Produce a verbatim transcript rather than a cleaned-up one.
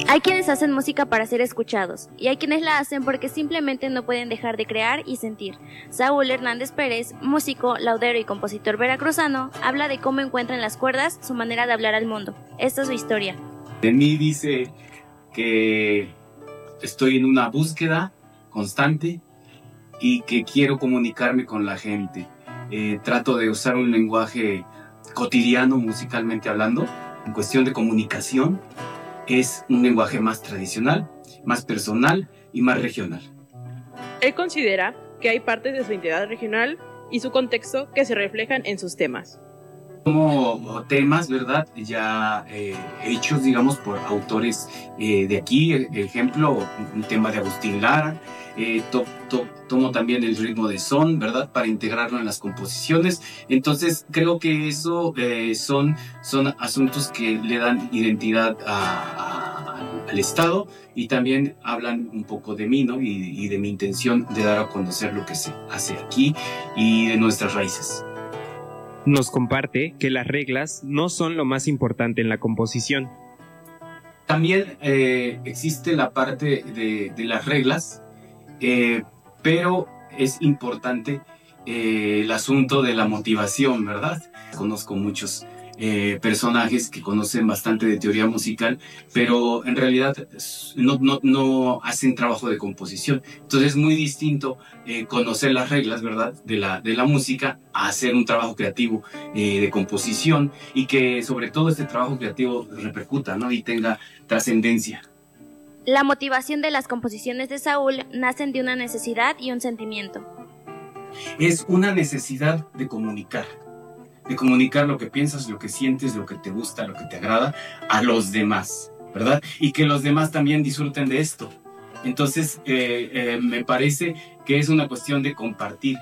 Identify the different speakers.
Speaker 1: Hay quienes hacen música para ser escuchados, y hay quienes la hacen porque simplemente no pueden dejar de crear y sentir. Saúl Hernández Pérez, músico, laudero y compositor veracruzano, habla de cómo encuentra en las cuerdas su manera de hablar al mundo. Esta es su historia.
Speaker 2: De mí dice que estoy en una búsqueda constante y que quiero comunicarme con la gente. Eh, trato de usar un lenguaje cotidiano musicalmente hablando. En cuestión de comunicación, es un lenguaje más tradicional, más personal y más regional.
Speaker 3: Él considera que hay partes de su identidad regional y su contexto que se reflejan en sus temas.
Speaker 2: Como temas, ¿verdad? Ya eh, hechos, digamos, por autores eh, de aquí. Ejemplo, un tema de Agustín Lara. Eh, to, to, tomo también el ritmo de son, ¿verdad? Para integrarlo en las composiciones. Entonces, creo que eso eh, son, son asuntos que le dan identidad a, a, al Estado y también hablan un poco de mí, ¿no? Y, y de mi intención de dar a conocer lo que se hace aquí y de nuestras raíces.
Speaker 4: Nos comparte que las reglas no son lo más importante en la composición.
Speaker 2: También eh, existe la parte de, de las reglas, eh, pero es importante eh, el asunto de la motivación, ¿verdad? Conozco muchos eh, personajes que conocen bastante de teoría musical, pero en realidad no, no, no hacen trabajo de composición. Entonces es muy distinto eh, conocer las reglas, ¿verdad? De la, de la música a hacer un trabajo creativo eh, de composición y que sobre todo este trabajo creativo repercuta, ¿no? Y tenga trascendencia.
Speaker 1: La motivación de las composiciones de Saúl nacen de una necesidad y un sentimiento.
Speaker 2: Es una necesidad de comunicar. de comunicar lo que piensas, lo que sientes, lo que te gusta, lo que te agrada a los demás, ¿verdad? Y que los demás también disfruten de esto. Entonces, eh, eh, me parece que es una cuestión de compartir.